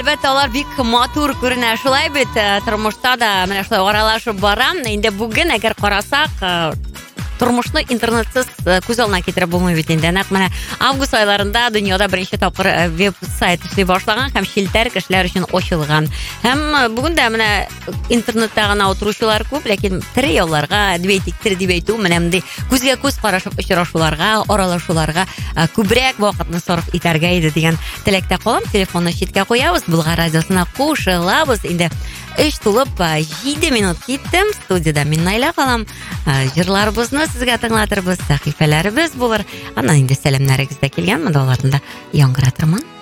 Әлбәттә, алар бик матур күренә. Шулай бит, тормышта да менә шулай аралашып бара. Инде бүген әгәр карасак, тормышны интернетсыз күз алдына китереп булмый бит инде. Нәкъ менә август айларында дөньяда беренче тапкыр веб-сайт эшли башлаган һәм челтәр кешеләр өчен ачылган. Һәм бүген дә менә интернетта гына утыручылар күп, ләкин тере ялларга, дип әйтү, менә мондый күзгә күз карашып очрашуларга, аралашуларга күбрәк вакытны сарыф итәргә иде дигән теләктә калам. Телефонны читкә куябыз, Болгар радиосына кушылабыз. Инде 3 тулып 7 минут киттем. Студияда мин Найла калам. Җырларыбызны сезгә тыңлатырбыз, сәхифәләребез булыр. Аннан инде сәламнәрегез дә килгән, монда аларны да яңгыратырмын.